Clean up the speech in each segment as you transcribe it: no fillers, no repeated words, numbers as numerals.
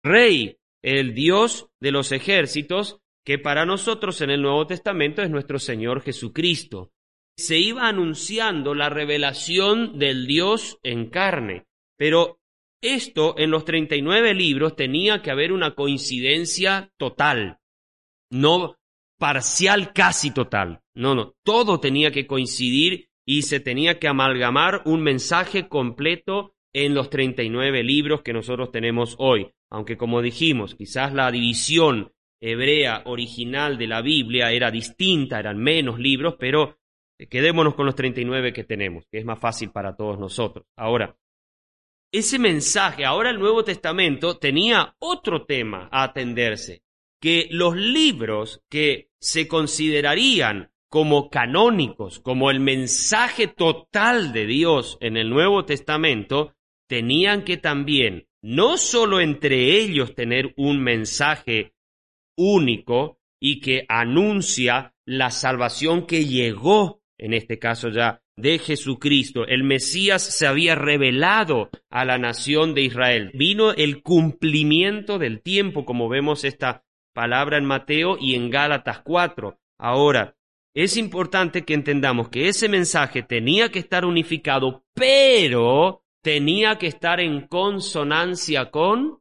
Rey, el Dios de los ejércitos, que para nosotros en el Nuevo Testamento es nuestro Señor Jesucristo. Se iba anunciando la revelación del Dios en carne, pero esto en los 39 libros tenía que haber una coincidencia total, no parcial, casi total. No, todo tenía que coincidir y se tenía que amalgamar un mensaje completo en los 39 libros que nosotros tenemos hoy. Aunque como dijimos, quizás la división hebrea original de la Biblia era distinta, eran menos libros, pero quedémonos con los 39 que tenemos, que es más fácil para todos nosotros. Ahora, ese mensaje, ahora el Nuevo Testamento tenía otro tema a atenderse, que los libros que se considerarían como canónicos, como el mensaje total de Dios en el Nuevo Testamento, tenían que también, no solo entre ellos tener un mensaje único y que anuncia la salvación que llegó, en este caso ya, de Jesucristo. El Mesías se había revelado a la nación de Israel. Vino el cumplimiento del tiempo, como vemos esta palabra en Mateo y en Gálatas 4. Ahora, es importante que entendamos que ese mensaje tenía que estar unificado, pero tenía que estar en consonancia con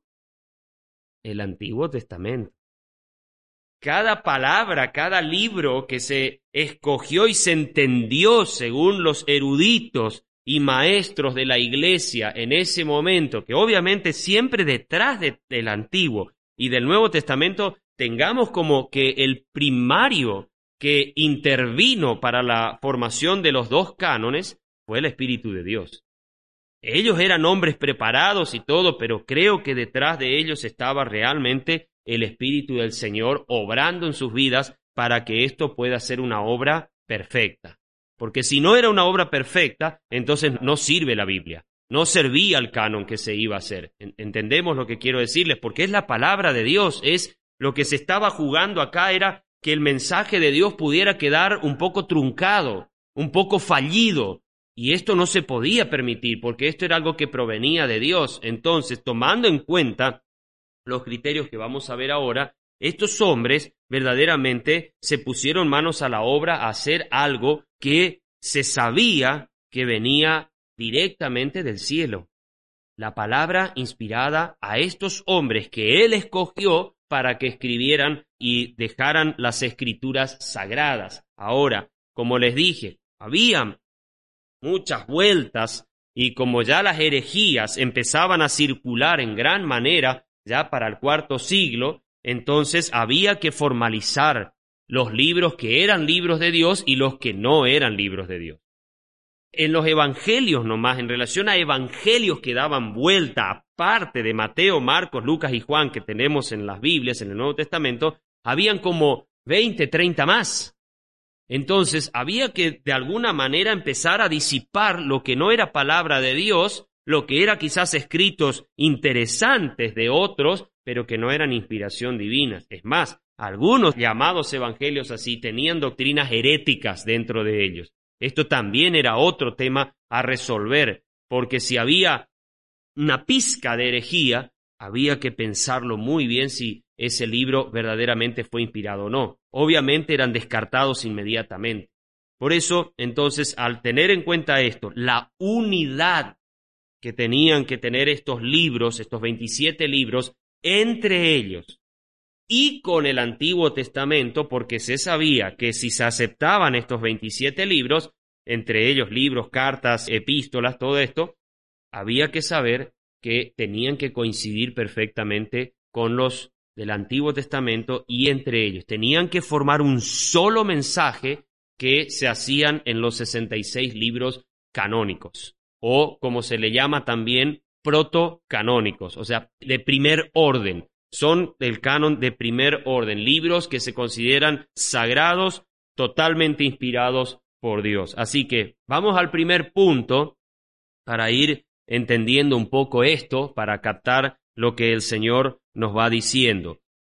el Antiguo Testamento. Cada palabra, cada libro que se escogió y se entendió según los eruditos y maestros de la iglesia en ese momento, que obviamente siempre detrás del Antiguo y del Nuevo Testamento tengamos como que el primario que intervino para la formación de los dos cánones fue el Espíritu de Dios. Ellos eran hombres preparados y todo, pero creo que detrás de ellos estaba realmente el Espíritu del Señor obrando en sus vidas para que esto pueda ser una obra perfecta. Porque si no era una obra perfecta, entonces no sirve la Biblia. No servía el canon que se iba a hacer. ¿Entendemos lo que quiero decirles? Porque es la palabra de Dios, es lo que se estaba jugando acá, era que el mensaje de Dios pudiera quedar un poco truncado, un poco fallido. Y esto no se podía permitir, porque esto era algo que provenía de Dios. Entonces, tomando en cuenta los criterios que vamos a ver ahora, estos hombres verdaderamente se pusieron manos a la obra a hacer algo que se sabía que venía directamente del cielo. La palabra inspirada a estos hombres que Él escogió para que escribieran y dejaran las escrituras sagradas. Ahora, como les dije, había muchas vueltas y como ya las herejías empezaban a circular en gran manera, ya para el cuarto siglo, entonces había que formalizar los libros que eran libros de Dios y los que no eran libros de Dios. En los evangelios nomás, en relación a evangelios que daban vuelta, aparte de Mateo, Marcos, Lucas y Juan que tenemos en las Biblias, en el Nuevo Testamento, habían como 20, 30 más. Entonces había que de alguna manera empezar a disipar lo que no era palabra de Dios, lo que era quizás escritos interesantes de otros, pero que no eran inspiración divina. Es más, algunos llamados evangelios así tenían doctrinas heréticas dentro de ellos. Esto también era otro tema a resolver, porque si había una pizca de herejía, había que pensarlo muy bien si ese libro verdaderamente fue inspirado o no. Obviamente eran descartados inmediatamente. Por eso, entonces, al tener en cuenta esto, la unidad que tenían que tener estos libros, estos 27 libros, entre ellos y con el Antiguo Testamento, porque se sabía que si se aceptaban estos 27 libros, entre ellos libros, cartas, epístolas, todo esto, había que saber que tenían que coincidir perfectamente con los del Antiguo Testamento y entre ellos. Tenían que formar un solo mensaje que se hacían en los 66 libros canónicos, o como se le llama también, protocanónicos, o sea, de primer orden. Son del canon de primer orden, libros que se consideran sagrados, totalmente inspirados por Dios. Así que vamos al primer punto para ir entendiendo un poco esto, para captar lo que el Señor nos va diciendo.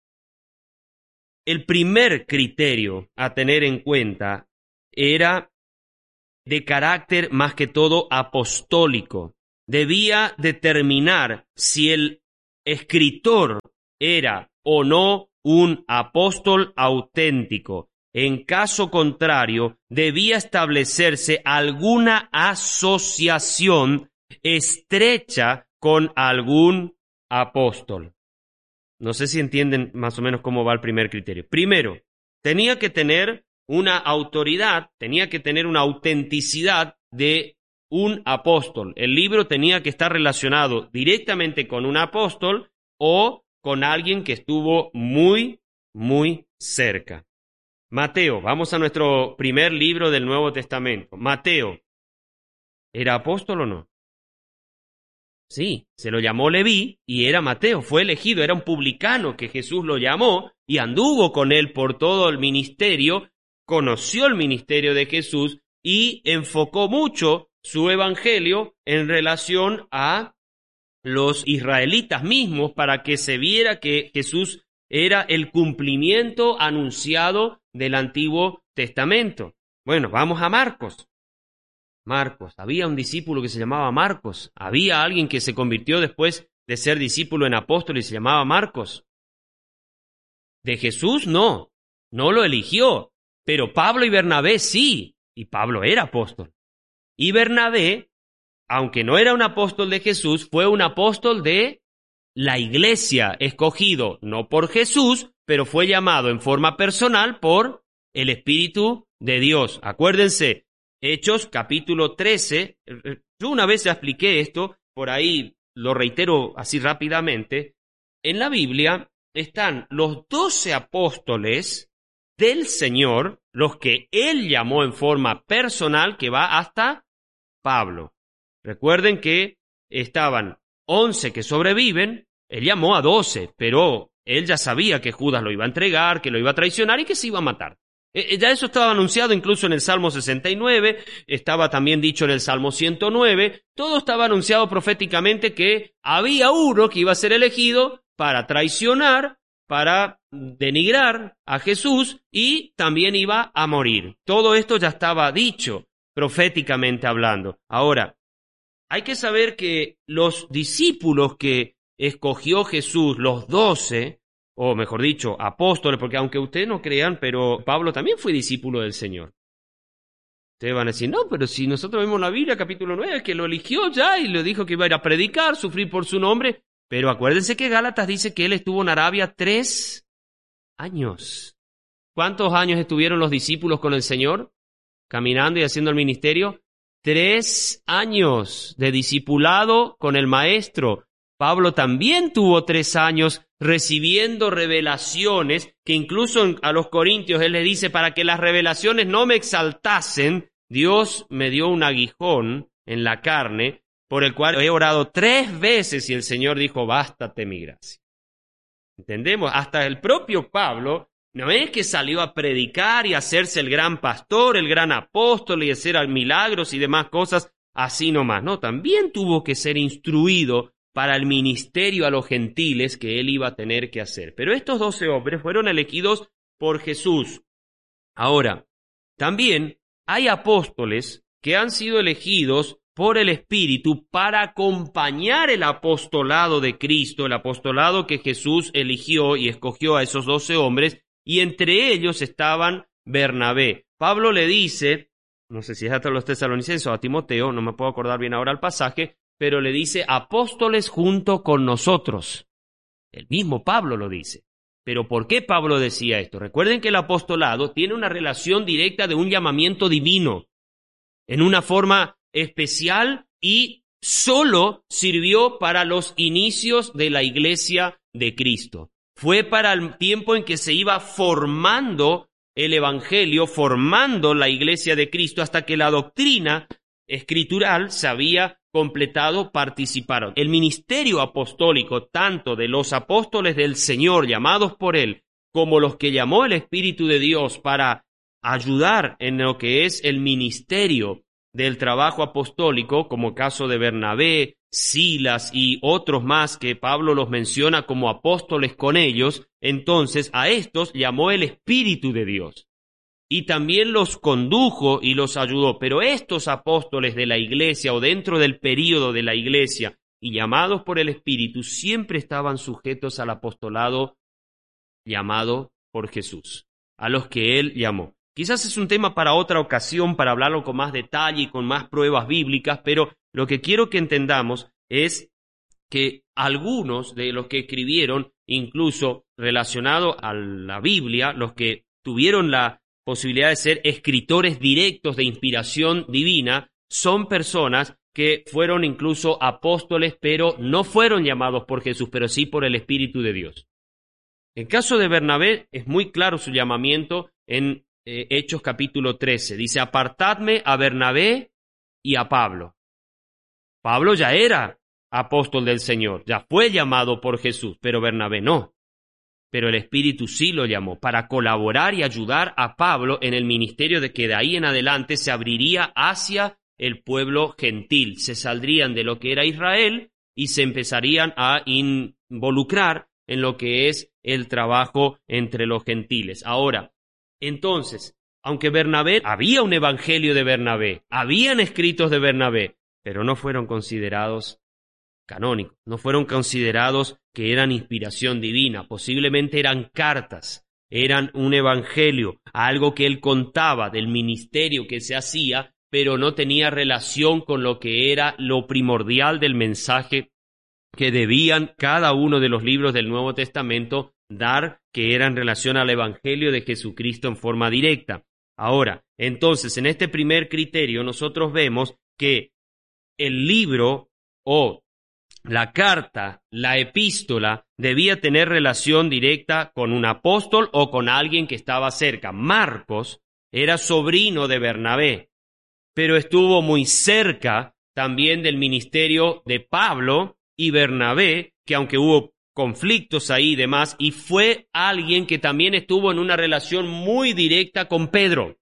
El primer criterio a tener en cuenta era de carácter más que todo apostólico. Debía determinar si el escritor era o no un apóstol auténtico. En caso contrario, debía establecerse alguna asociación estrecha con algún apóstol. No sé si entienden más o menos cómo va el primer criterio. Primero, tenía que tener una autoridad, tenía que tener una autenticidad de un apóstol. El libro tenía que estar relacionado directamente con un apóstol o con alguien que estuvo muy, muy cerca. Mateo, vamos a nuestro primer libro del Nuevo Testamento. Mateo, ¿era apóstol o no? Sí, se lo llamó Leví y era Mateo, fue elegido, era un publicano que Jesús lo llamó y anduvo con él por todo el ministerio, conoció el ministerio de Jesús y enfocó mucho su evangelio en relación a los israelitas mismos para que se viera que Jesús era el cumplimiento anunciado del Antiguo Testamento. Bueno, vamos a Marcos. Marcos, había un discípulo que se llamaba Marcos, había alguien que se convirtió después de ser discípulo en apóstol y se llamaba Marcos. De Jesús no lo eligió, pero Pablo y Bernabé sí, y Pablo era apóstol. Y Bernabé, aunque no era un apóstol de Jesús, fue un apóstol de la iglesia, escogido no por Jesús, pero fue llamado en forma personal por el Espíritu de Dios. Acuérdense, Hechos capítulo 13, yo una vez ya expliqué esto, por ahí lo reitero así rápidamente. En la Biblia están los 12 apóstoles del Señor, los que Él llamó en forma personal, que va hasta Pablo. Recuerden que estaban 11 que sobreviven, Él llamó a 12, pero Él ya sabía que Judas lo iba a entregar, que lo iba a traicionar y que se iba a matar. Ya eso estaba anunciado incluso en el Salmo 69, estaba también dicho en el Salmo 109, todo estaba anunciado proféticamente que había uno que iba a ser elegido para traicionar, para denigrar a Jesús y también iba a morir. Todo esto ya estaba dicho proféticamente hablando. Ahora, hay que saber que los discípulos que escogió Jesús, los 12, o mejor dicho, apóstoles, porque aunque ustedes no crean, pero Pablo también fue discípulo del Señor. Ustedes van a decir, no, pero si nosotros vemos la Biblia, capítulo 9, que lo eligió ya y le dijo que iba a ir a predicar, sufrir por su nombre, pero acuérdense que Gálatas dice que él estuvo en Arabia 3 años. ¿Cuántos años estuvieron los discípulos con el Señor? Caminando y haciendo el ministerio. 3 años de discipulado con el Maestro. Pablo también tuvo 3 años recibiendo revelaciones, que incluso a los corintios él les dice, para que las revelaciones no me exaltasen, Dios me dio un aguijón en la carne, por el cual he orado 3 veces y el Señor dijo, bástate mi gracia. ¿Entendemos? Hasta el propio Pablo no es que salió a predicar y a hacerse el gran pastor, el gran apóstol y hacer milagros y demás cosas así nomás. No, también tuvo que ser instruido para el ministerio a los gentiles que él iba a tener que hacer. Pero estos 12 hombres fueron elegidos por Jesús. Ahora, también hay apóstoles que han sido elegidos por el Espíritu para acompañar el apostolado de Cristo, el apostolado que Jesús eligió y escogió a esos 12 hombres, y entre ellos estaban Bernabé. Pablo le dice, no sé si es a los tesalonicenses o a Timoteo, no me puedo acordar bien ahora el pasaje, pero le dice apóstoles junto con nosotros. El mismo Pablo lo dice. Pero ¿por qué Pablo decía esto? Recuerden que el apostolado tiene una relación directa de un llamamiento divino, en una forma especial, y solo sirvió para los inicios de la iglesia de Cristo. Fue para el tiempo en que se iba formando el evangelio, formando la iglesia de Cristo, hasta que la doctrina escritural se había completado, participaron. El ministerio apostólico, tanto de los apóstoles del Señor llamados por Él, como los que llamó el Espíritu de Dios para ayudar en lo que es el ministerio del trabajo apostólico, como caso de Bernabé, Silas y otros más que Pablo los menciona como apóstoles con ellos, entonces a estos llamó el Espíritu de Dios. Y también los condujo y los ayudó. Pero estos apóstoles de la iglesia o dentro del período de la iglesia y llamados por el Espíritu siempre estaban sujetos al apostolado llamado por Jesús, a los que Él llamó. Quizás es un tema para otra ocasión, para hablarlo con más detalle y con más pruebas bíblicas, pero lo que quiero que entendamos es que algunos de los que escribieron, incluso relacionado a la Biblia, los que tuvieron la posibilidad de ser escritores directos de inspiración divina, son personas que fueron incluso apóstoles, pero no fueron llamados por Jesús, pero sí por el Espíritu de Dios. En caso de Bernabé, es muy claro su llamamiento en Hechos capítulo 13. Dice, apartadme a Bernabé y a Pablo. Pablo ya era apóstol del Señor, ya fue llamado por Jesús, pero Bernabé no. Pero el Espíritu sí lo llamó para colaborar y ayudar a Pablo en el ministerio de que de ahí en adelante se abriría hacia el pueblo gentil. Se saldrían de lo que era Israel y se empezarían a involucrar en lo que es el trabajo entre los gentiles. Ahora, entonces, aunque Bernabé, había un evangelio de Bernabé, habían escritos de Bernabé, pero no fueron considerados canónicos, no fueron considerados que eran inspiración divina, posiblemente eran cartas, eran un evangelio, algo que él contaba del ministerio que se hacía, pero no tenía relación con lo que era lo primordial del mensaje que debían cada uno de los libros del Nuevo Testamento dar, que era en relación al evangelio de Jesucristo en forma directa. Ahora, entonces, en este primer criterio nosotros vemos que el libro o la carta, la epístola, debía tener relación directa con un apóstol o con alguien que estaba cerca. Marcos era sobrino de Bernabé, pero estuvo muy cerca también del ministerio de Pablo y Bernabé, que aunque hubo conflictos ahí y demás, y fue alguien que también estuvo en una relación muy directa con Pedro.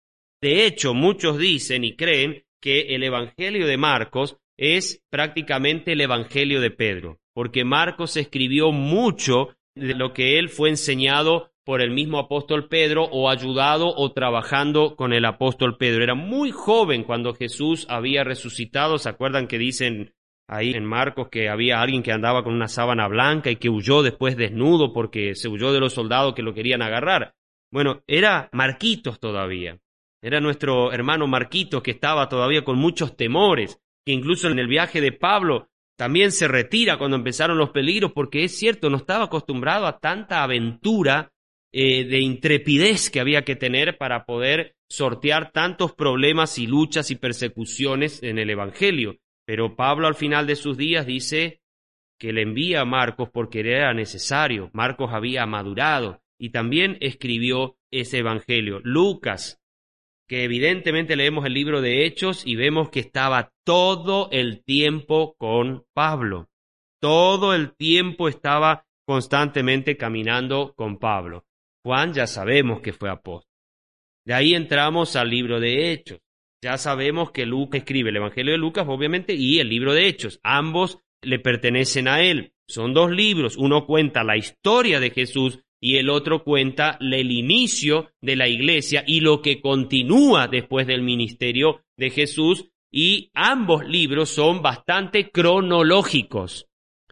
De hecho, muchos dicen y creen que el Evangelio de Marcos es prácticamente el Evangelio de Pedro, porque Marcos escribió mucho de lo que él fue enseñado por el mismo apóstol Pedro o ayudado o trabajando con el apóstol Pedro. Era muy joven cuando Jesús había resucitado. ¿Se acuerdan que dicen ahí en Marcos que había alguien que andaba con una sábana blanca y que huyó después desnudo porque se huyó de los soldados que lo querían agarrar? Bueno, era Marquitos todavía. Era nuestro hermano Marquitos, que estaba todavía con muchos temores, que incluso en el viaje de Pablo también se retira cuando empezaron los peligros, porque es cierto, no estaba acostumbrado a tanta aventura de intrepidez que había que tener para poder sortear tantos problemas y luchas y persecuciones en el Evangelio. Pero Pablo al final de sus días dice que le envía a Marcos porque era necesario. Marcos había madurado y también escribió ese Evangelio. Lucas, que evidentemente leemos el libro de Hechos y vemos que estaba todo el tiempo con Pablo. Todo el tiempo estaba constantemente caminando con Pablo. Juan ya sabemos que fue apóstol. De ahí entramos al libro de Hechos. Ya sabemos que Lucas escribe el Evangelio de Lucas, obviamente, y el libro de Hechos. Ambos le pertenecen a él. Son dos libros. Uno cuenta la historia de Jesús y el otro cuenta el inicio de la iglesia y lo que continúa después del ministerio de Jesús, y ambos libros son bastante cronológicos.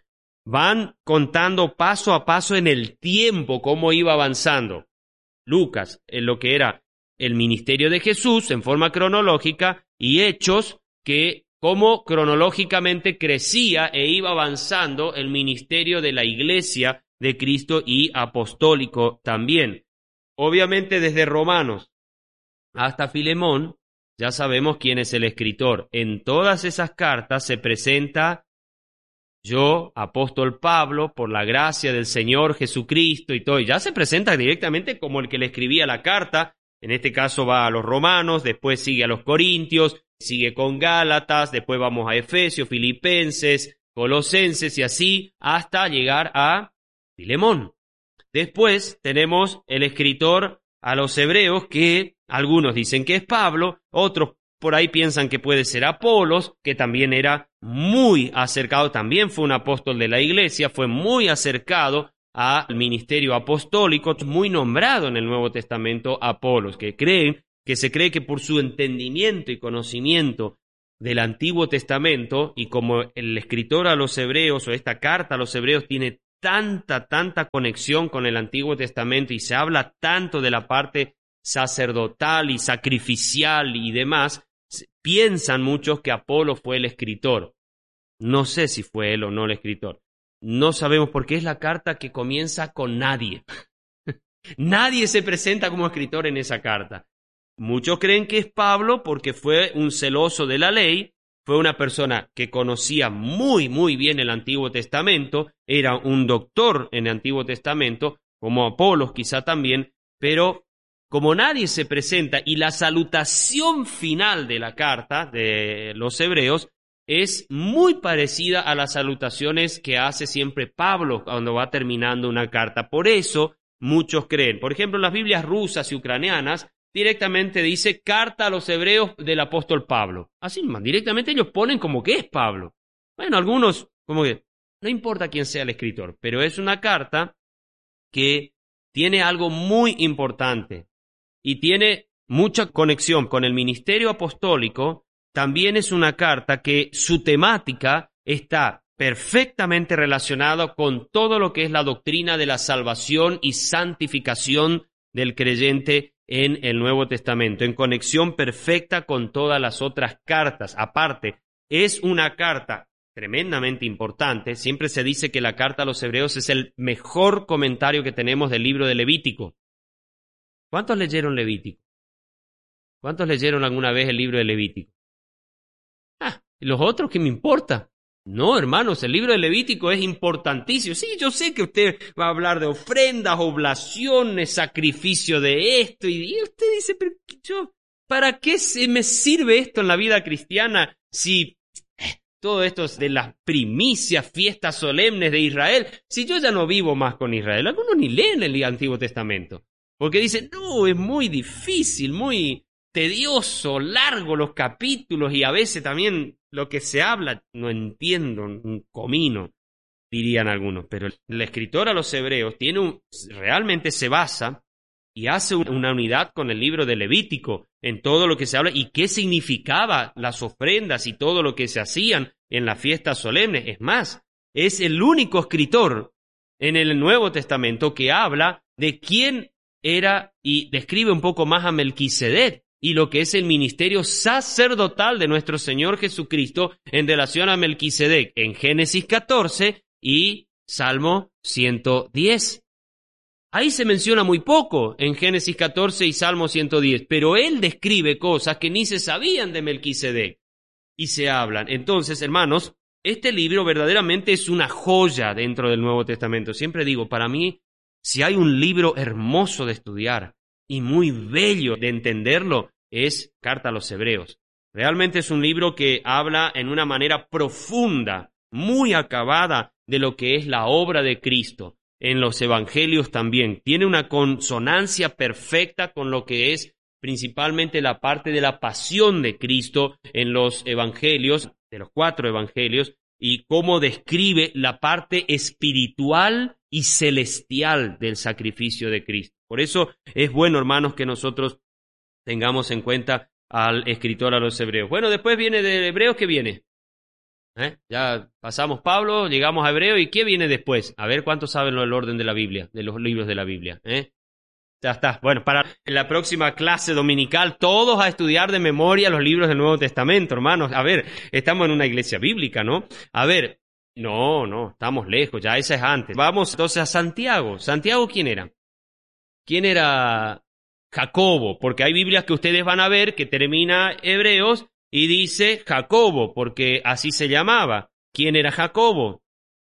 Van contando paso a paso en el tiempo cómo iba avanzando. Lucas, en lo que era el ministerio de Jesús en forma cronológica, y Hechos, que cómo cronológicamente crecía e iba avanzando el ministerio de la iglesia de Cristo y apostólico también. Obviamente desde Romanos hasta Filemón ya sabemos quién es el escritor. En todas esas cartas se presenta yo, apóstol Pablo, por la gracia del Señor Jesucristo y todo. Y ya se presenta directamente como el que le escribía la carta. En este caso va a los romanos, después sigue a los corintios, sigue con Gálatas, después vamos a Efesios, Filipenses, Colosenses y así hasta llegar a Filemón. Después tenemos el escritor a los hebreos, que algunos dicen que es Pablo, otros por ahí piensan que puede ser Apolos, que también era muy acercado, también fue un apóstol de la iglesia, fue muy acercado al ministerio apostólico, muy nombrado en el Nuevo Testamento Apolos, que se cree que por su entendimiento y conocimiento del Antiguo Testamento, y como el escritor a los hebreos o esta carta a los hebreos tiene tanta conexión con el Antiguo Testamento y se habla tanto de la parte sacerdotal y sacrificial y demás, piensan muchos que Apolo fue el escritor. No sé si fue él o no el escritor. No sabemos porque es la carta que comienza con nadie. Nadie se presenta como escritor en esa carta. Muchos creen que es Pablo porque fue un celoso de la ley, fue una persona que conocía muy bien el Antiguo Testamento, era un doctor en el Antiguo Testamento, como Apolos quizá también, pero como nadie se presenta y la salutación final de la carta de los hebreos es muy parecida a las salutaciones que hace siempre Pablo cuando va terminando una carta. Por eso muchos creen. Por ejemplo, las Biblias rusas y ucranianas directamente dice carta a los hebreos del apóstol Pablo. Así más, directamente ellos ponen como que es Pablo. Bueno, algunos como que no importa quién sea el escritor, pero es una carta que tiene algo muy importante y tiene mucha conexión con el ministerio apostólico. También es una carta que su temática está perfectamente relacionada con todo lo que es la doctrina de la salvación y santificación del creyente en el Nuevo Testamento, en conexión perfecta con todas las otras cartas. Aparte, es una carta tremendamente importante. Siempre se dice que la carta a los hebreos es el mejor comentario que tenemos del libro de Levítico. ¿Cuántos leyeron Levítico? ¿Cuántos leyeron alguna vez el libro de Levítico? ¿Los otros qué me importa? No, hermanos, el libro de Levítico es importantísimo. Sí, yo sé que usted va a hablar de ofrendas, oblaciones, sacrificio de esto, y usted dice, pero ¿para qué se me sirve esto en la vida cristiana si todo esto es de las primicias, fiestas solemnes de Israel? Si yo ya no vivo más con Israel, algunos ni leen el Antiguo Testamento, porque dicen, no, es muy difícil, muy tedioso, largo los capítulos y a veces también lo que se habla, no entiendo, un comino, dirían algunos. Pero el escritor a los hebreos realmente se basa y hace una unidad con el libro de Levítico en todo lo que se habla y qué significaba las ofrendas y todo lo que se hacían en las fiestas solemnes. Es más, es el único escritor en el Nuevo Testamento que habla de quién era y describe un poco más a Melquisedec y lo que es el ministerio sacerdotal de nuestro Señor Jesucristo en relación a Melquisedec en Génesis 14 y Salmo 110. Ahí se menciona muy poco en Génesis 14 y Salmo 110, pero él describe cosas que ni se sabían de Melquisedec y se hablan. Entonces, hermanos, este libro verdaderamente es una joya dentro del Nuevo Testamento. Siempre digo, para mí, si hay un libro hermoso de estudiar y muy bello de entenderlo, es Carta a los Hebreos. Realmente es un libro que habla en una manera profunda, muy acabada, de lo que es la obra de Cristo. En los evangelios también. Tiene una consonancia perfecta con lo que es principalmente la parte de la pasión de Cristo en los evangelios, de los 4 evangelios, y cómo describe la parte espiritual y celestial del sacrificio de Cristo. Por eso es bueno, hermanos, que nosotros tengamos en cuenta al escritor a los hebreos. Bueno, después viene de Hebreos, ¿qué viene? Ya pasamos Pablo, llegamos a Hebreo, ¿y qué viene después? A ver cuántos saben el orden de la Biblia, de los libros de la Biblia. Ya está. Bueno, para la próxima clase dominical, todos a estudiar de memoria los libros del Nuevo Testamento, hermanos. A ver, estamos en una iglesia bíblica, ¿no? A ver, no, estamos lejos, ya esa es antes. Vamos entonces a Santiago. ¿Santiago quién era? ¿Quién era Jacobo? Porque hay Biblias que ustedes van a ver que termina Hebreos y dice Jacobo, porque así se llamaba. ¿Quién era Jacobo?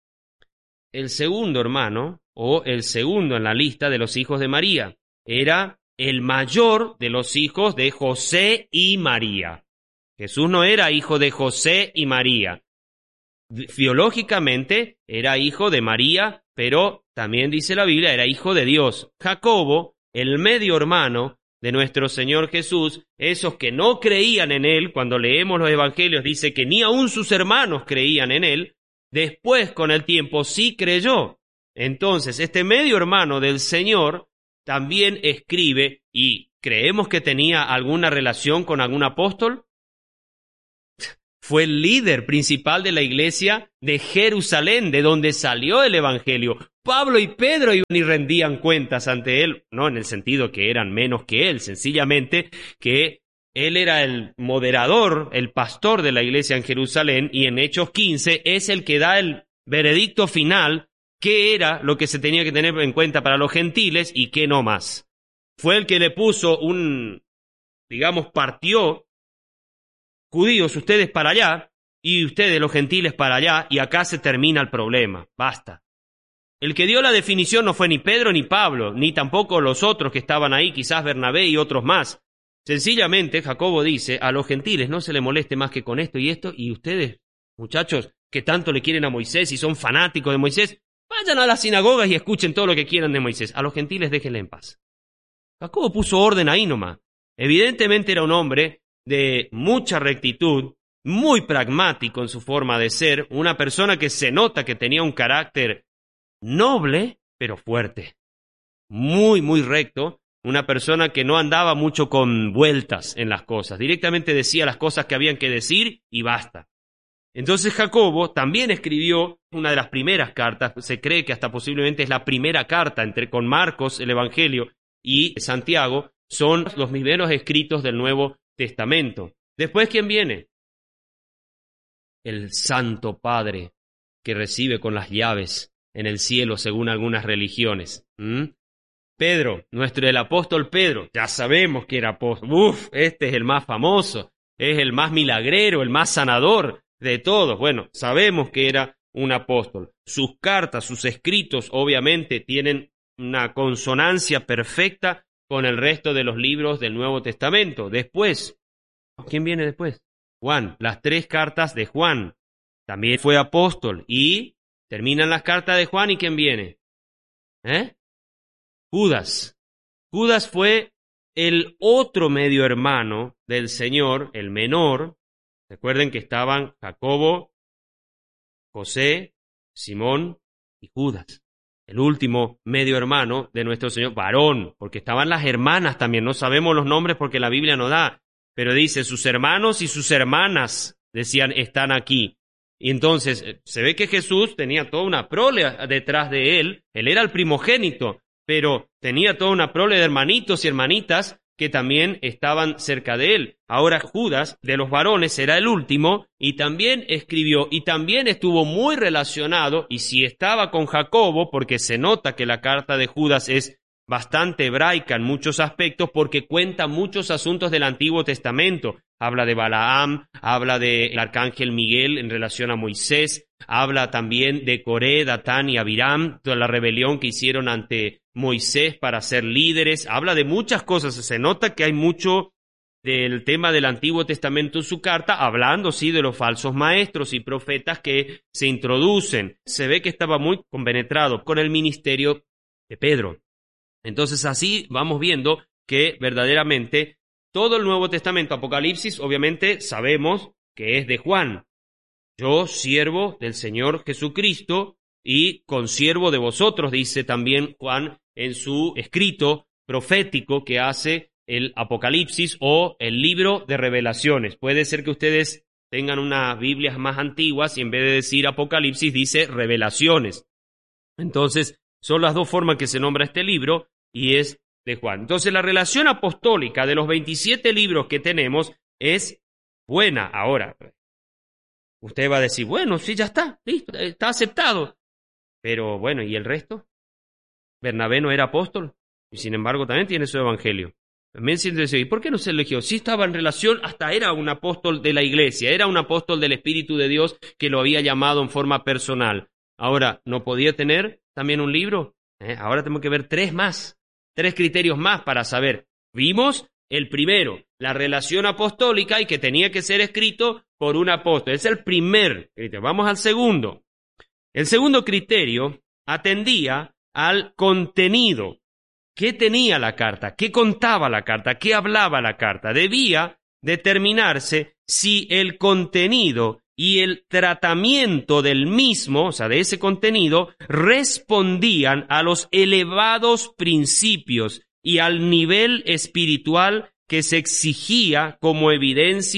El segundo hermano, o el segundo en la lista de los hijos de María. Era el mayor de los hijos de José y María. Jesús no era hijo de José y María. Biológicamente era hijo de María, pero también dice la Biblia, era hijo de Dios. Jacobo, el medio hermano de nuestro Señor Jesús, esos que no creían en Él, cuando leemos los evangelios dice que ni aun sus hermanos creían en Él, después con el tiempo sí creyó. Entonces, este medio hermano del Señor también escribe, y creemos que tenía alguna relación con algún apóstol. fue el líder principal de la iglesia de Jerusalén, de donde salió el evangelio. Pablo y Pedro ni rendían cuentas ante él, no en el sentido que eran menos que él, sencillamente que él era el moderador, el pastor de la iglesia en Jerusalén, y en Hechos 15 es el que da el veredicto final, qué era lo que se tenía que tener en cuenta para los gentiles y qué no más. Fue el que le puso partió judíos ustedes para allá y ustedes los gentiles para allá, y acá se termina el problema, basta. El que dio la definición no fue ni Pedro ni Pablo, ni tampoco los otros que estaban ahí, quizás Bernabé y otros más. Sencillamente, Jacobo dice, a los gentiles no se le moleste más que con esto, y ustedes, muchachos, que tanto le quieren a Moisés y son fanáticos de Moisés, vayan a las sinagogas y escuchen todo lo que quieran de Moisés. A los gentiles déjenle en paz. Jacobo puso orden ahí nomás. Evidentemente era un hombre de mucha rectitud, muy pragmático en su forma de ser, una persona que se nota que tenía un carácter noble, pero fuerte, muy, muy recto, una persona que no andaba mucho con vueltas en las cosas, directamente decía las cosas que habían que decir y basta. Entonces Jacobo también escribió una de las primeras cartas, se cree que hasta posiblemente es la primera carta con Marcos, el Evangelio, y Santiago, son los primeros escritos del Nuevo Testamento. Después, ¿quién viene? El Santo Padre, que recibe con las llaves en el cielo, según algunas religiones. Pedro, el apóstol Pedro, ya sabemos que era apóstol. Este es el más famoso, es el más milagrero, el más sanador de todos. Bueno, sabemos que era un apóstol. Sus cartas, sus escritos, obviamente, tienen una consonancia perfecta con el resto de los libros del Nuevo Testamento. Después, ¿quién viene después? Juan, las 3 cartas de Juan. También fue apóstol. Y terminan las cartas de Juan, ¿y quién viene? Judas. Judas fue el otro medio hermano del Señor, el menor. Recuerden que estaban Jacobo, José, Simón y Judas. El último medio hermano de nuestro Señor, varón, porque estaban las hermanas también, no sabemos los nombres porque la Biblia no da, pero dice, sus hermanos y sus hermanas, decían, están aquí. Y entonces, se ve que Jesús tenía toda una prole detrás de él era el primogénito, pero tenía toda una prole de hermanitos y hermanitas que también estaban cerca de él. Ahora Judas, de los varones, era el último, y también escribió, y también estuvo muy relacionado, y si estaba con Jacobo, porque se nota que la carta de Judas es bastante hebraica en muchos aspectos, porque cuenta muchos asuntos del Antiguo Testamento. Habla de Balaam, habla del arcángel Miguel en relación a Moisés, habla también de Coré, Datán y Abiram, toda la rebelión que hicieron ante Moisés para ser líderes, habla de muchas cosas. Se nota que hay mucho del tema del Antiguo Testamento en su carta, hablando sí de los falsos maestros y profetas que se introducen. Se ve que estaba muy compenetrado con el ministerio de Pedro. Entonces así vamos viendo que verdaderamente todo el Nuevo Testamento, Apocalipsis, obviamente sabemos que es de Juan. Yo, siervo del Señor Jesucristo y consiervo de vosotros, dice también Juan en su escrito profético que hace el Apocalipsis o el libro de revelaciones. Puede ser que ustedes tengan unas Biblias más antiguas y en vez de decir Apocalipsis dice revelaciones. Entonces, son las dos formas que se nombra este libro y es de Juan. Entonces, la relación apostólica de los 27 libros que tenemos es buena. Ahora, usted va a decir, bueno, sí, ya está, listo, está aceptado. Pero bueno, ¿y el resto? Bernabé no era apóstol y sin embargo también tiene su evangelio. También se dice, ¿y por qué no se eligió? Sí estaba en relación, hasta era un apóstol de la iglesia, era un apóstol del Espíritu de Dios que lo había llamado en forma personal. Ahora, ¿no podía tener también un libro? Ahora tenemos que ver 3 criterios más para saber. Vimos el primero, la relación apostólica y que tenía que ser escrito por un apóstol. Es el primer criterio. Vamos al segundo. El segundo criterio atendía al contenido. ¿Qué tenía la carta? ¿Qué contaba la carta? ¿Qué hablaba la carta? Debía determinarse si el contenido y el tratamiento del mismo, o sea, de ese contenido, respondían a los elevados principios y al nivel espiritual que se exigía como evidencia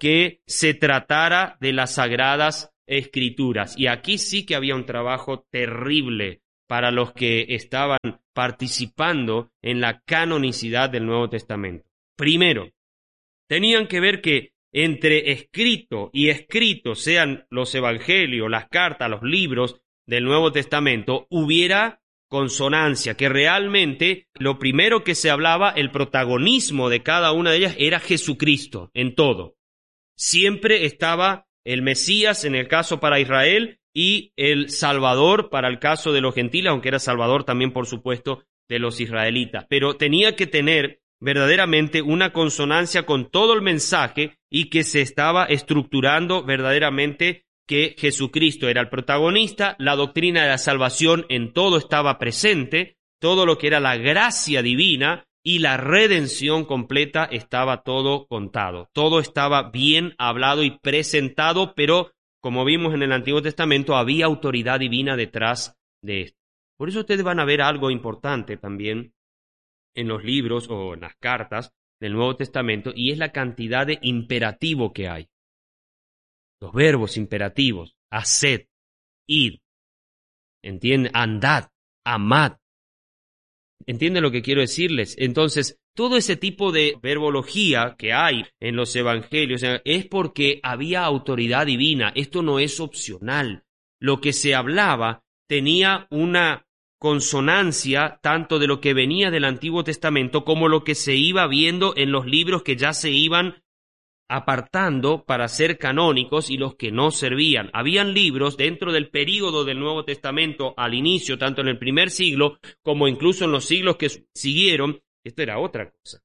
que se tratara de las Sagradas Escrituras. Y aquí sí que había un trabajo terrible para los que estaban participando en la canonicidad del Nuevo Testamento. Primero, tenían que ver que entre escrito y escrito, sean los evangelios, las cartas, los libros del Nuevo Testamento, hubiera consonancia, que realmente lo primero que se hablaba, el protagonismo de cada una de ellas era Jesucristo en todo. Siempre estaba el Mesías en el caso para Israel y el Salvador para el caso de los gentiles, aunque era Salvador también, por supuesto, de los israelitas. Pero tenía que tener verdaderamente una consonancia con todo el mensaje y que se estaba estructurando verdaderamente que Jesucristo era el protagonista, la doctrina de la salvación en todo estaba presente, todo lo que era la gracia divina y la redención completa estaba todo contado. Todo estaba bien hablado y presentado, pero como vimos en el Antiguo Testamento, había autoridad divina detrás de esto. Por eso ustedes van a ver algo importante también en los libros o en las cartas del Nuevo Testamento, y es la cantidad de imperativo que hay. Los verbos imperativos, haced, id, ¿entiende? Andad, amad. ¿Entienden lo que quiero decirles? Entonces, todo ese tipo de verbología que hay en los evangelios es porque había autoridad divina. Esto no es opcional. Lo que se hablaba tenía una consonancia tanto de lo que venía del Antiguo Testamento como lo que se iba viendo en los libros que ya se iban apartando para ser canónicos y los que no servían. Habían libros dentro del período del Nuevo Testamento al inicio, tanto en el primer siglo como incluso en los siglos que siguieron. Esto era otra cosa,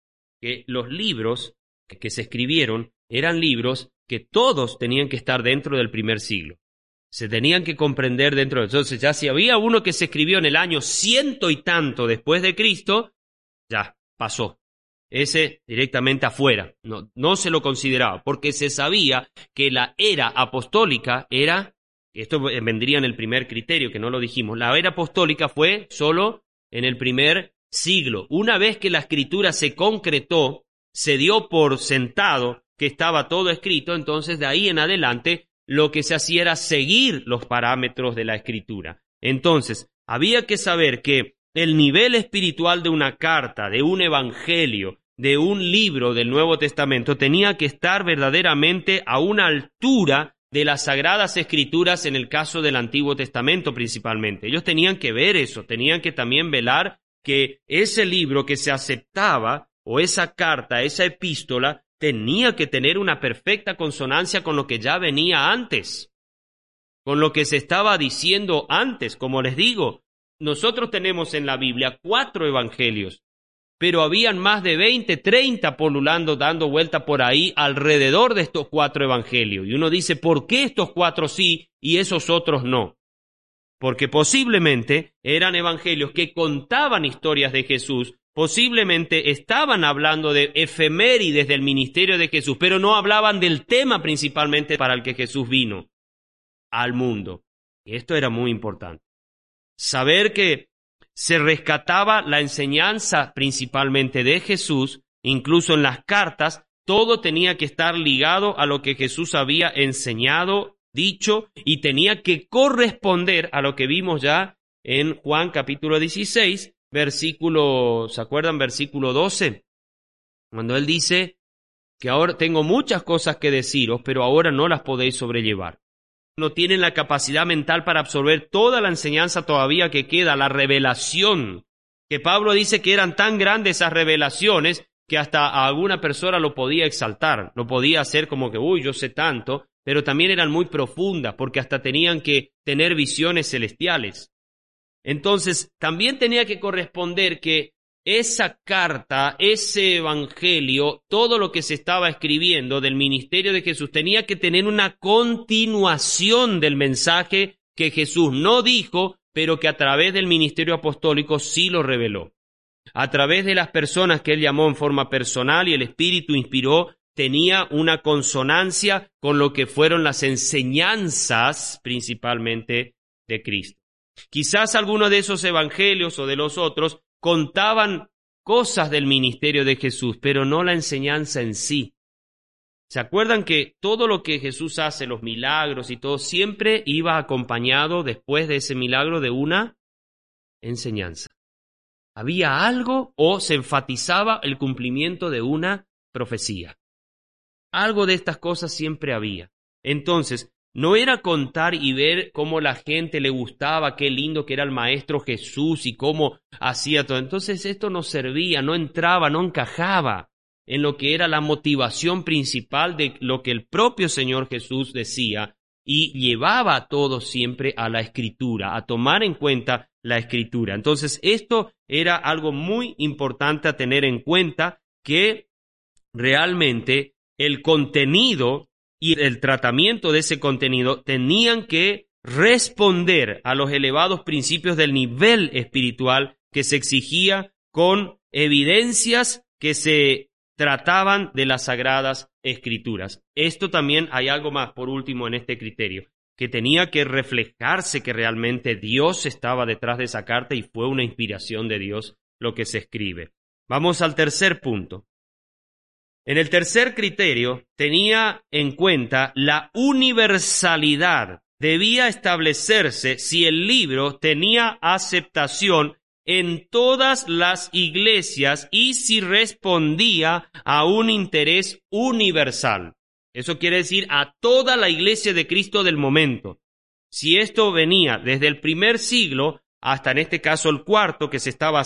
que los libros que se escribieron eran libros que todos tenían que estar dentro del primer siglo. Se tenían que comprender dentro de... Entonces ya si había uno que se escribió en el año 100 y tanto después de Cristo, ya pasó. Ese directamente afuera, no se lo consideraba, porque se sabía que la era apostólica era, esto vendría en el primer criterio, que no lo dijimos, la era apostólica fue solo en el primer siglo. Una vez que la escritura se concretó, se dio por sentado que estaba todo escrito, entonces de ahí en adelante lo que se hacía era seguir los parámetros de la escritura. Entonces, había que saber que el nivel espiritual de una carta, de un evangelio, de un libro del Nuevo Testamento, tenía que estar verdaderamente a una altura de las Sagradas Escrituras en el caso del Antiguo Testamento principalmente. Ellos tenían que ver eso, tenían que también velar que ese libro que se aceptaba, o esa carta, esa epístola, tenía que tener una perfecta consonancia con lo que ya venía antes, con lo que se estaba diciendo antes. Como les digo, nosotros tenemos en la Biblia 4 evangelios, pero habían más de 20, 30 polulando, dando vuelta por ahí alrededor de estos 4 evangelios. Y uno dice, ¿por qué estos 4 sí y esos otros no? Porque posiblemente eran evangelios que contaban historias de Jesús, posiblemente estaban hablando de efemérides del ministerio de Jesús, pero no hablaban del tema principalmente para el que Jesús vino al mundo. Y esto era muy importante. Saber que se rescataba la enseñanza principalmente de Jesús, incluso en las cartas, todo tenía que estar ligado a lo que Jesús había enseñado, dicho, y tenía que corresponder a lo que vimos ya en Juan capítulo 16, versículo, ¿se acuerdan? Versículo 12, cuando él dice que ahora tengo muchas cosas que deciros, pero ahora no las podéis sobrellevar. No tienen la capacidad mental para absorber toda la enseñanza todavía que queda, la revelación, que Pablo dice que eran tan grandes esas revelaciones que hasta a alguna persona lo podía exaltar, lo podía hacer como que, uy, yo sé tanto, pero también eran muy profundas porque hasta tenían que tener visiones celestiales. Entonces, también tenía que corresponder que esa carta, ese evangelio, todo lo que se estaba escribiendo del ministerio de Jesús tenía que tener una continuación del mensaje que Jesús no dijo, pero que a través del ministerio apostólico sí lo reveló. A través de las personas que él llamó en forma personal y el Espíritu inspiró, tenía una consonancia con lo que fueron las enseñanzas principalmente de Cristo. Quizás algunos de esos evangelios o de los otros contaban cosas del ministerio de Jesús, pero no la enseñanza en sí. ¿Se acuerdan que todo lo que Jesús hace, los milagros y todo, siempre iba acompañado después de ese milagro de una enseñanza? Había algo o se enfatizaba el cumplimiento de una profecía. Algo de estas cosas siempre había. Entonces, no era contar y ver cómo la gente le gustaba, qué lindo que era el Maestro Jesús y cómo hacía todo. Entonces esto no servía, no entraba, no encajaba en lo que era la motivación principal de lo que el propio Señor Jesús decía y llevaba a todos siempre a la Escritura, a tomar en cuenta la Escritura. Entonces esto era algo muy importante a tener en cuenta, que realmente el contenido y el tratamiento de ese contenido tenían que responder a los elevados principios del nivel espiritual que se exigía, con evidencias que se trataban de las Sagradas Escrituras. Esto también hay algo más, por último, en este criterio, que tenía que reflejarse que realmente Dios estaba detrás de esa carta y fue una inspiración de Dios lo que se escribe. Vamos al tercer punto. En el tercer criterio tenía en cuenta la universalidad. Debía establecerse si el libro tenía aceptación en todas las iglesias y si respondía a un interés universal. Eso quiere decir a toda la iglesia de Cristo del momento. Si esto venía desde el primer siglo hasta en este caso el cuarto, que se estaba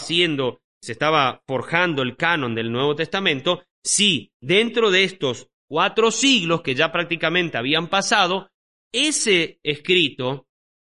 forjando el canon del Nuevo Testamento, si dentro de estos 4 siglos que ya prácticamente habían pasado, ese escrito,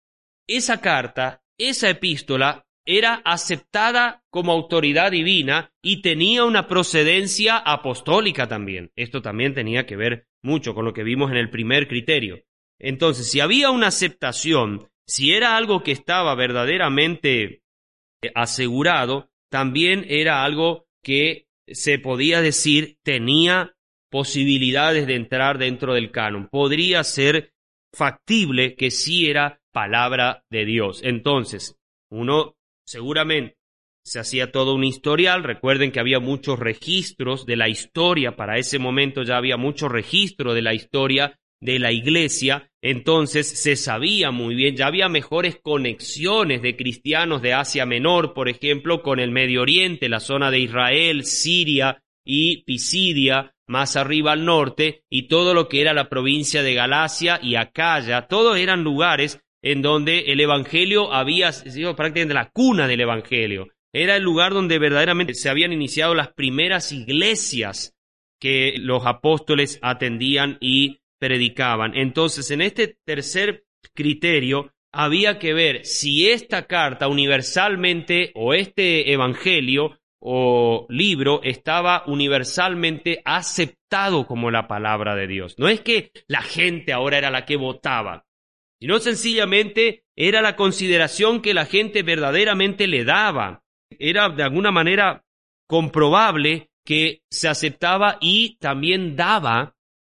esa carta, esa epístola era aceptada como autoridad divina y tenía una procedencia apostólica también. Esto también tenía que ver mucho con lo que vimos en el primer criterio. Entonces, si había una aceptación, si era algo que estaba verdaderamente asegurado, también era algo que se podía decir tenía posibilidades de entrar dentro del canon. Podría ser factible que sí era palabra de Dios. Entonces, uno seguramente se hacía todo un historial. Recuerden que había muchos registros de la historia. Para ese momento ya había mucho registro de la historia de la iglesia. Entonces se sabía muy bien, ya había mejores conexiones de cristianos de Asia Menor, por ejemplo, con el Medio Oriente, la zona de Israel, Siria y Pisidia, más arriba al norte, y todo lo que era la provincia de Galacia y Acaya. Todos eran lugares en donde el evangelio había sido prácticamente la cuna del evangelio. Era el lugar donde verdaderamente se habían iniciado las primeras iglesias que los apóstoles atendían y predicaban. Entonces, en este tercer criterio había que ver si esta carta universalmente, o este evangelio o libro, estaba universalmente aceptado como la palabra de Dios. No es que la gente ahora era la que votaba, sino sencillamente era la consideración que la gente verdaderamente le daba. Era de alguna manera comprobable que se aceptaba y también daba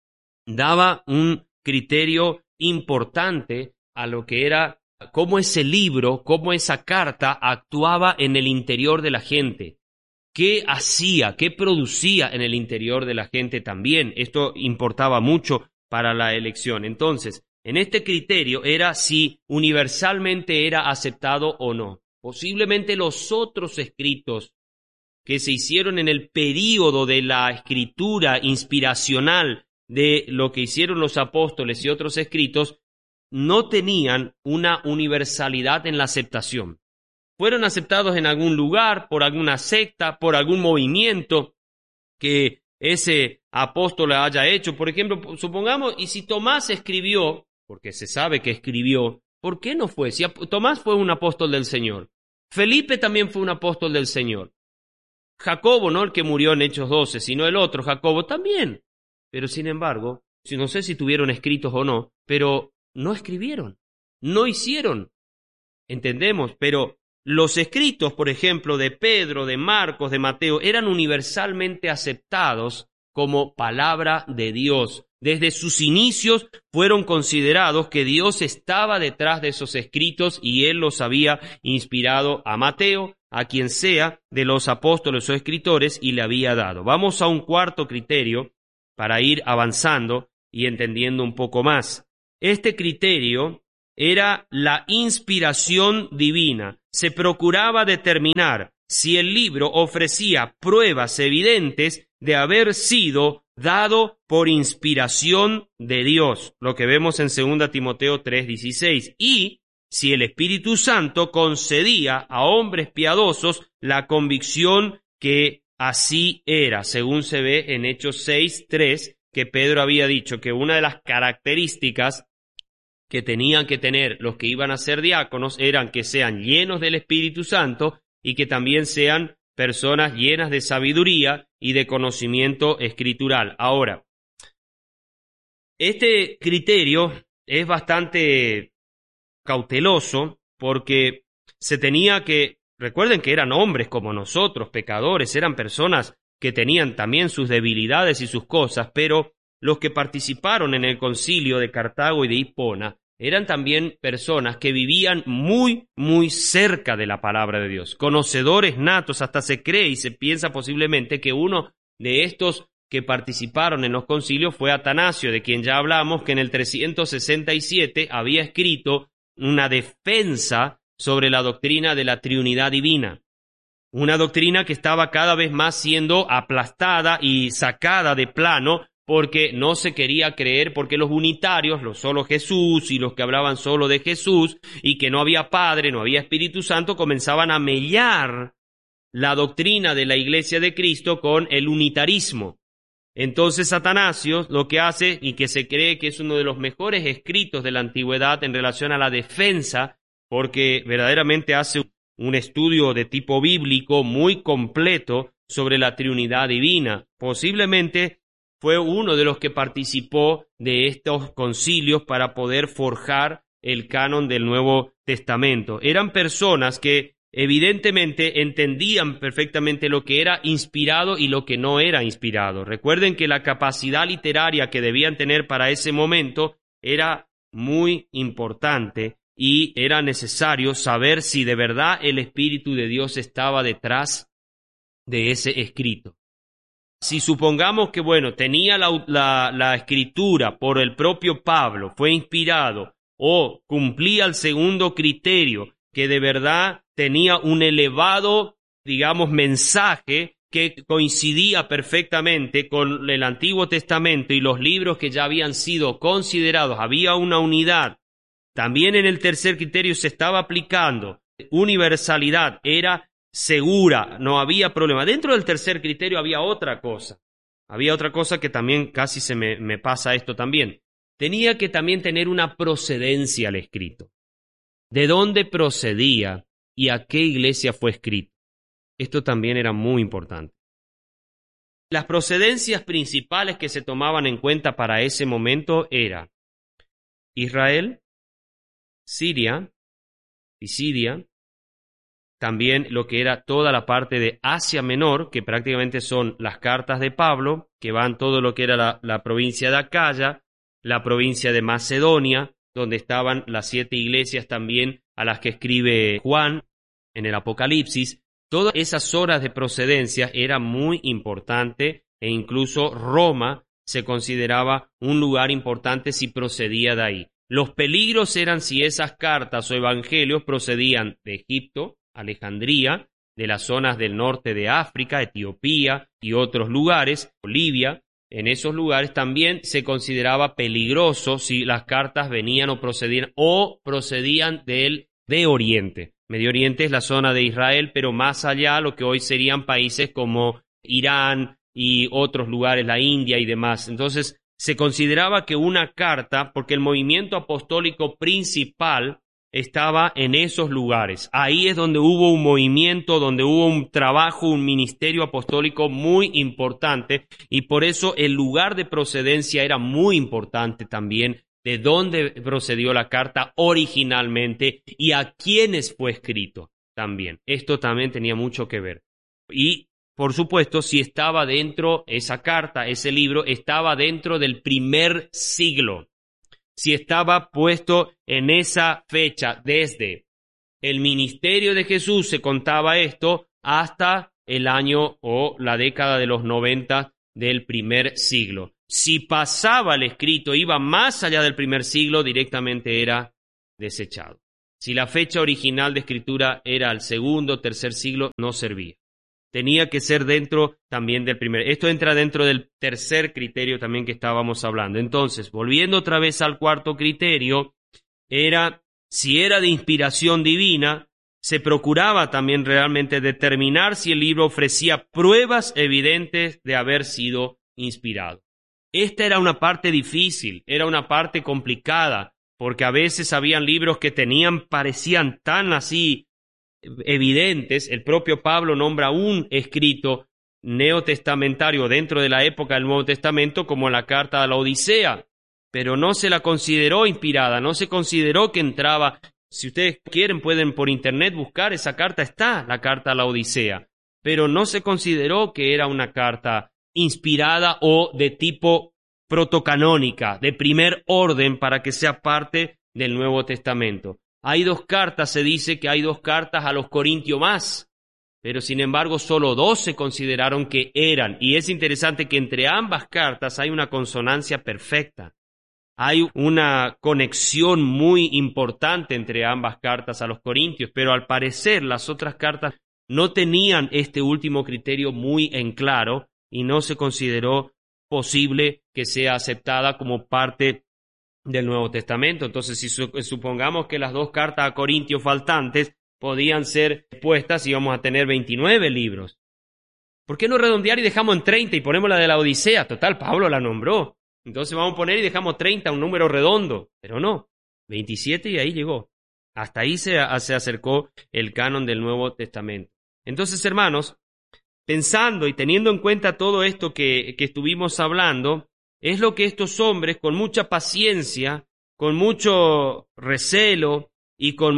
un criterio importante a lo que era cómo ese libro, cómo esa carta actuaba en el interior de la gente. ¿Qué hacía? ¿Qué producía en el interior de la gente también? Esto importaba mucho para la elección. Entonces, en este criterio era si universalmente era aceptado o no. Posiblemente los otros escritos que se hicieron en el período de la escritura inspiracional de lo que hicieron los apóstoles y otros escritos no tenían una universalidad en la aceptación. Fueron aceptados en algún lugar, por alguna secta, por algún movimiento que ese apóstol haya hecho. Por ejemplo, supongamos, y si Tomás escribió, porque se sabe que escribió, ¿por qué no fue? Si Tomás fue un apóstol del Señor, Felipe también fue un apóstol del Señor, Jacobo, no el que murió en Hechos 12, sino el otro, Jacobo también. Pero sin embargo, no sé si tuvieron escritos o no, pero no escribieron, no hicieron. Entendemos, pero los escritos, por ejemplo, de Pedro, de Marcos, de Mateo, eran universalmente aceptados como palabra de Dios. Desde sus inicios fueron considerados que Dios estaba detrás de esos escritos y Él los había inspirado a Mateo, a quien sea de los apóstoles o escritores, y le había dado. Vamos a un cuarto criterio para ir avanzando y entendiendo un poco más. Este criterio era la inspiración divina. Se procuraba determinar si el libro ofrecía pruebas evidentes de haber sido dado por inspiración de Dios, lo que vemos en 2 Timoteo 3:16, y si el Espíritu Santo concedía a hombres piadosos la convicción que así era, según se ve en Hechos 6:3, que Pedro había dicho que una de las características que tenían que tener los que iban a ser diáconos eran que sean llenos del Espíritu Santo y que también sean personas llenas de sabiduría y de conocimiento escritural. Ahora, este criterio es bastante cauteloso porque se tenía que, recuerden que eran hombres como nosotros, pecadores, eran personas que tenían también sus debilidades y sus cosas, pero los que participaron en el concilio de Cartago y de Hipona eran también personas que vivían muy, muy cerca de la palabra de Dios, conocedores natos. Hasta se cree y se piensa posiblemente que uno de estos que participaron en los concilios fue Atanasio, de quien ya hablamos, que en el 367 había escrito una defensa sobre la doctrina de la Trinidad divina, una doctrina que estaba cada vez más siendo aplastada y sacada de plano porque no se quería creer, porque los unitarios, los solo Jesús y los que hablaban solo de Jesús y que no había Padre, no había Espíritu Santo, comenzaban a mellar la doctrina de la Iglesia de Cristo con el unitarismo. Entonces Atanasio lo que hace, y que se cree que es uno de los mejores escritos de la antigüedad en relación a la defensa, porque verdaderamente hace un estudio de tipo bíblico muy completo sobre la Trinidad divina. Posiblemente fue uno de los que participó de estos concilios para poder forjar el canon del Nuevo Testamento. Eran personas que evidentemente entendían perfectamente lo que era inspirado y lo que no era inspirado. Recuerden que la capacidad literaria que debían tener para ese momento era muy importante y era necesario saber si de verdad el Espíritu de Dios estaba detrás de ese escrito. Si supongamos que, tenía la escritura por el propio Pablo, fue inspirado o cumplía el segundo criterio, que de verdad tenía un elevado, mensaje que coincidía perfectamente con el Antiguo Testamento y los libros que ya habían sido considerados, había una unidad. También en el tercer criterio se estaba aplicando universalidad, era segura, no había problema. Dentro del tercer criterio había otra cosa que también casi se me pasa esto también. Tenía que también tener una procedencia al escrito. ¿De dónde procedía y a qué iglesia fue escrito? Esto también era muy importante. Las procedencias principales que se tomaban en cuenta para ese momento eran Israel, Siria, Pisidia, también lo que era toda la parte de Asia Menor, que prácticamente son las cartas de Pablo, que van todo lo que era la provincia de Acaya, la provincia de Macedonia, donde estaban las 7 iglesias también a las que escribe Juan en el Apocalipsis. Todas esas zonas de procedencia era muy importante e incluso Roma se consideraba un lugar importante si procedía de ahí. Los peligros eran si esas cartas o evangelios procedían de Egipto, Alejandría, de las zonas del norte de África, Etiopía y otros lugares, Libia. En esos lugares también se consideraba peligroso si las cartas venían o procedían de Oriente. Medio Oriente es la zona de Israel, pero más allá lo que hoy serían países como Irán y otros lugares, la India y demás. Entonces se consideraba que una carta, porque el movimiento apostólico principal estaba en esos lugares. Ahí es donde hubo un movimiento, donde hubo un trabajo, un ministerio apostólico muy importante, y por eso el lugar de procedencia era muy importante también, de dónde procedió la carta originalmente y a quiénes fue escrito también. Esto también tenía mucho que ver. Y, por supuesto, si estaba dentro, esa carta, ese libro, estaba dentro del primer siglo. Si estaba puesto en esa fecha, desde el ministerio de Jesús se contaba esto, hasta el año o la década de los 90 del primer siglo. si pasaba el escrito, iba más allá del primer siglo, directamente era desechado. Si la fecha original de escritura era el segundo o tercer siglo, no servía. Tenía que ser dentro también del primer. Esto entra dentro del tercer criterio también que estábamos hablando. Entonces, volviendo otra vez al cuarto criterio, si era de inspiración divina, se procuraba también realmente determinar si el libro ofrecía pruebas evidentes de haber sido inspirado. Esta era una parte difícil, era una parte complicada, porque a veces habían libros que parecían tan así evidentes. El propio Pablo nombra un escrito neotestamentario dentro de la época del Nuevo Testamento como la carta a la Odisea, pero no se la consideró inspirada, no se consideró que entraba. Si ustedes quieren, pueden por internet buscar esa carta, está la carta a la Odisea, pero no se consideró que era una carta inspirada o de tipo protocanónica, de primer orden para que sea parte del Nuevo Testamento. Hay dos cartas, se dice que hay dos cartas a los Corintios más, pero sin embargo solo dos se consideraron que eran, y es interesante que entre ambas cartas hay una consonancia perfecta. Hay una conexión muy importante entre ambas cartas a los Corintios, pero al parecer las otras cartas no tenían este último criterio muy en claro y no se consideró posible que sea aceptada como parte del Nuevo Testamento. Entonces, si supongamos que las dos cartas a Corintios faltantes podían ser puestas, íbamos a tener 29 libros. ¿Por qué no redondear y dejamos en 30 y ponemos la de la Odisea? Total, Pablo la nombró. Entonces vamos a poner y dejamos 30, un número redondo. Pero no, 27 y ahí llegó. Hasta ahí se acercó el canon del Nuevo Testamento. Entonces, hermanos, pensando y teniendo en cuenta todo esto que estuvimos hablando, es lo que estos hombres, con mucha paciencia, con mucho recelo y con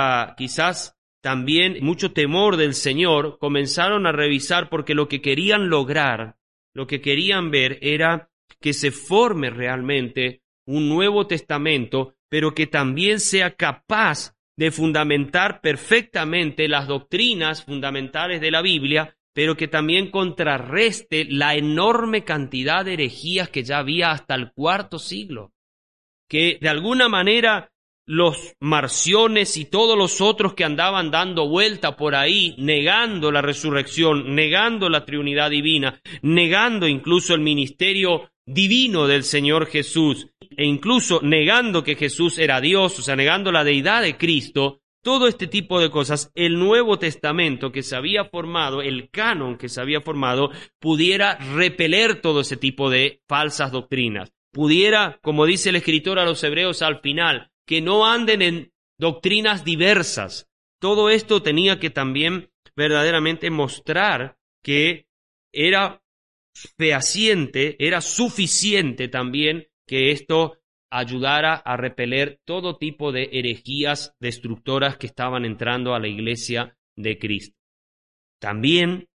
quizás también mucho temor del Señor, comenzaron a revisar, porque lo que querían lograr, lo que querían ver era que se forme realmente un Nuevo Testamento, pero que también sea capaz de fundamentar perfectamente las doctrinas fundamentales de la Biblia, pero que también contrarreste la enorme cantidad de herejías que ya había hasta el cuarto siglo. Que de alguna manera los marciones y todos los otros que andaban dando vuelta por ahí, negando la resurrección, negando la Trinidad divina, negando incluso el ministerio divino del Señor Jesús, e incluso negando que Jesús era Dios, o sea, negando la deidad de Cristo, todo este tipo de cosas, el Nuevo Testamento que se había formado, el canon que se había formado, pudiera repeler todo ese tipo de falsas doctrinas. Pudiera, como dice el escritor a los Hebreos al final, que no anden en doctrinas diversas. Todo esto tenía que también verdaderamente mostrar que era fehaciente, era suficiente también que esto ayudara a repeler todo tipo de herejías destructoras que estaban entrando a la iglesia de Cristo. También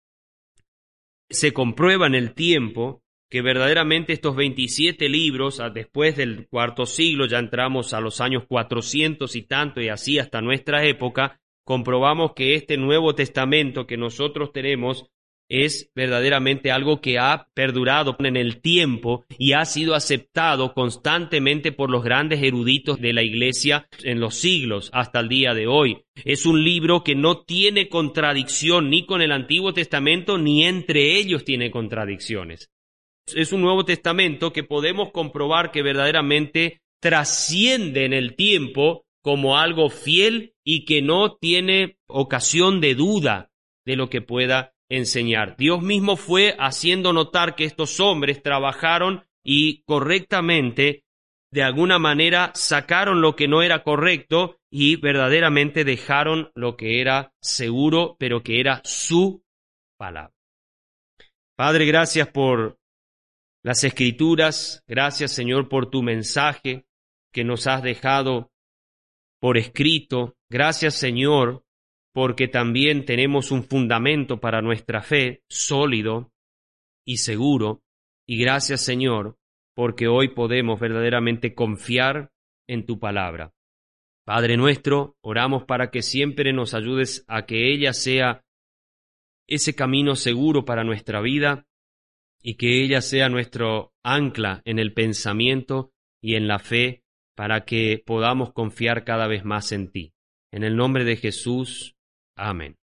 se comprueba en el tiempo que verdaderamente estos 27 libros, después del cuarto siglo, ya entramos a los años 400 y tanto, y así hasta nuestra época, comprobamos que este Nuevo Testamento que nosotros tenemos es verdaderamente algo que ha perdurado en el tiempo y ha sido aceptado constantemente por los grandes eruditos de la Iglesia en los siglos hasta el día de hoy. Es un libro que no tiene contradicción ni con el Antiguo Testamento, ni entre ellos tiene contradicciones. Es un Nuevo Testamento que podemos comprobar que verdaderamente trasciende en el tiempo como algo fiel y que no tiene ocasión de duda de lo que pueda enseñar. Dios mismo fue haciendo notar que estos hombres trabajaron y correctamente, de alguna manera, sacaron lo que no era correcto y verdaderamente dejaron lo que era seguro, pero que era su palabra. Padre, gracias por las Escrituras, gracias, Señor, por tu mensaje que nos has dejado por escrito. Gracias, Señor, porque también tenemos un fundamento para nuestra fe sólido y seguro. Y gracias, Señor, porque hoy podemos verdaderamente confiar en tu palabra. Padre nuestro, oramos para que siempre nos ayudes a que ella sea ese camino seguro para nuestra vida, y que ella sea nuestro ancla en el pensamiento y en la fe para que podamos confiar cada vez más en ti. En el nombre de Jesús. Amén.